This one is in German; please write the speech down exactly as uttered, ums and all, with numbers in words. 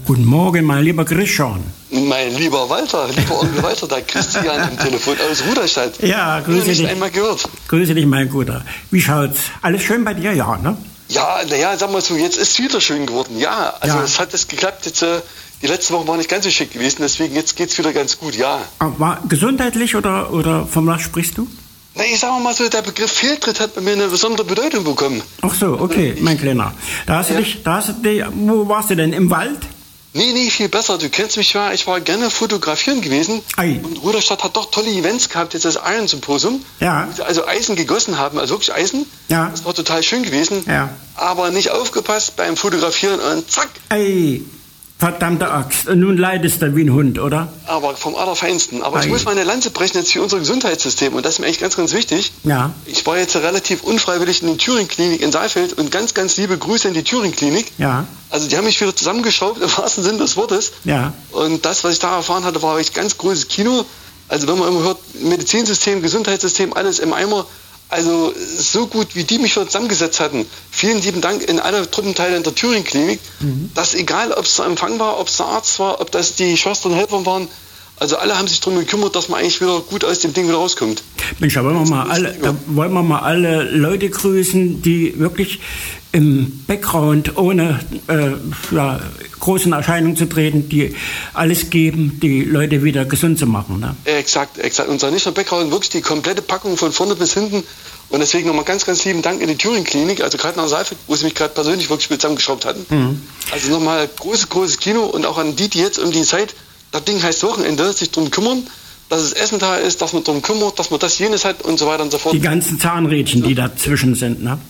Guten Morgen, mein lieber Christian. Mein lieber Walter, lieber Onkel Walter, da Christian am Telefon aus Ruderstadt. Ja, grüße dich. Nicht einmal gehört. Grüße dich, mein Guter. Wie schaut's? Alles schön bei dir? Ja, ne? Ja, naja, sag mal so, jetzt ist es wieder schön geworden. Ja, also Ja. es hat es geklappt. Jetzt, äh, die letzte Woche war nicht ganz so schick gewesen, deswegen jetzt geht's wieder ganz gut, ja. War gesundheitlich oder, oder von was sprichst du? Na, ich sag mal so, der Begriff Fehltritt hat bei mir eine besondere Bedeutung bekommen. Ach so, okay, mein Kleiner. Da hast du Ja. dich, da hast du dich, wo warst du denn? Im Wald? Nee, nee, viel besser. Du kennst mich ja, ich war gerne fotografieren gewesen. Ei. Und Ruderstadt hat doch tolle Events gehabt, jetzt das Iron Symposium. Ja. Wo sie also Eisen gegossen haben, also wirklich Eisen. Ja. Das war total schön gewesen. Ja. Aber nicht aufgepasst beim Fotografieren und zack. Ey, verdammte Axt. Und nun leidest du wie ein Hund, oder? Aber vom Allerfeinsten. Aber Ei. ich muss mal eine Lanze brechen jetzt für unser Gesundheitssystem. Und das ist mir eigentlich ganz, ganz wichtig. Ja. Ich war jetzt relativ unfreiwillig in der Thüringen-Klinik in Saalfeld und ganz, ganz liebe Grüße in die Thüringen-Klinik. Ja. Also die haben mich wieder zusammengeschraubt, im wahrsten Sinne des Wortes. Ja. Und das, was ich da erfahren hatte, war echt ganz großes Kino. Also wenn man immer hört, Medizinsystem, Gesundheitssystem, alles im Eimer. Also so gut, wie die mich wieder zusammengesetzt hatten. Vielen lieben Dank in alle Truppenteile in der Thüringen-Klinik. Mhm. Dass egal, ob es der Empfang war, ob es der Arzt war, ob das die Schwestern und Helfer waren, also alle haben sich darum gekümmert, dass man eigentlich wieder gut aus dem Ding wieder rauskommt. Mensch, da wollen wir mal alle, da wollen wir mal alle Leute grüßen, die wirklich im Background, ohne äh, ja, großen Erscheinungen zu treten, die alles geben, die Leute wieder gesund zu machen. Ne? Exakt, exakt. Und zwar nicht nur Background, wirklich die komplette Packung von vorne bis hinten. Und deswegen nochmal ganz, ganz lieben Dank in die Thüringen-Klinik, also gerade nach Saalfeld, wo sie mich gerade persönlich wirklich mit zusammengeschraubt hatten. Mhm. Also nochmal großes, großes Kino und auch an die, die jetzt um die Zeit, das Ding heißt Wochenende, sich darum kümmern, dass es Essen da ist, dass man darum kümmert, dass man das, jenes hat und so weiter und so fort. Die ganzen Zahnrädchen, die dazwischen sind, ne?